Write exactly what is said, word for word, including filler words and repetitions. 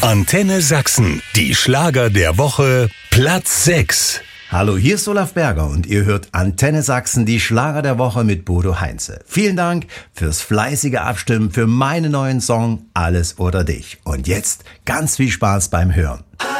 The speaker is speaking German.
Antenne Sachsen, die Schlager der Woche, Platz sechs. Hallo, hier ist Olaf Berger und ihr hört Antenne Sachsen, die Schlager der Woche mit Bodo Heinze. Vielen Dank fürs fleißige Abstimmen für meinen neuen Song Alles oder Dich. Und jetzt ganz viel Spaß beim Hören.